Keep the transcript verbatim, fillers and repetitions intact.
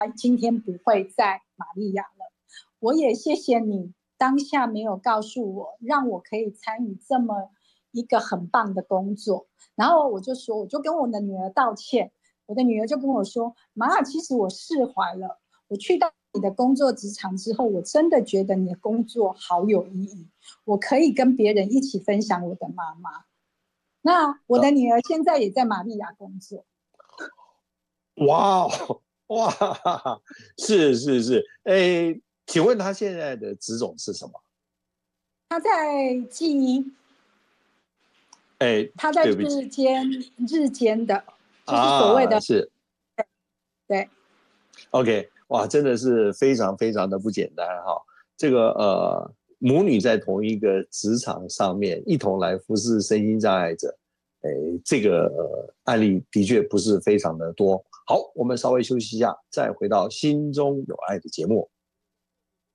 今天不会在玛利亚了。我也谢谢你当下没有告诉我，让我可以参与这么一个很棒的工作。然后我就说，我就跟我的女儿道歉，我的女儿就跟我说，妈，其实我释怀了。我去到你的工作职场之后，我真的觉得你的工作好有意义，我可以跟别人一起分享我的妈妈。那我的女儿现在也在玛利亚工作。 哇哇，是是是，哎，请问她现在的职种是什么？ 她在记忆， 哎， 她在日间日间的，就是所谓的、 啊、是对 OK， 哇，真的是非常非常的不简单哈。这个呃，母女在同一个职场上面一同来服侍身心障碍者，哎，这个、呃、案例的确不是非常的多。好，我们稍微休息一下，再回到心中有爱的节目。